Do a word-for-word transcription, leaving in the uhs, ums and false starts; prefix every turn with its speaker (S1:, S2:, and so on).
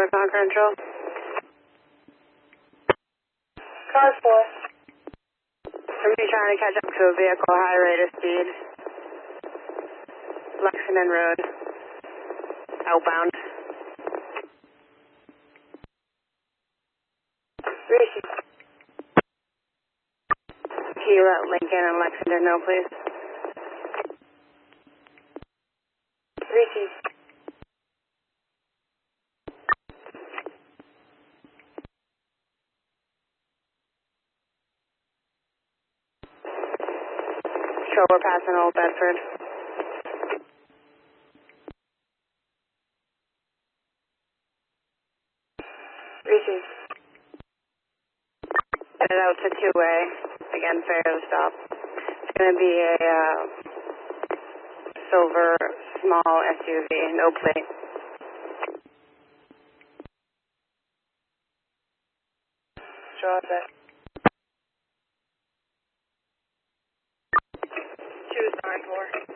S1: Ground Control.
S2: Car four.
S1: Somebody trying to catch up to a vehicle, high rate of speed. Lexington Road. Outbound.
S2: Receive.
S1: Can you let Lincoln and Lexington know, please?
S2: Receive.
S1: Sure, we're passing Old Bedford.
S2: Receive.
S1: Headed out to two A. Again, fair to stop. It's going to be a uh, silver small S U V, no plate.
S2: Draw that. Choose nine four.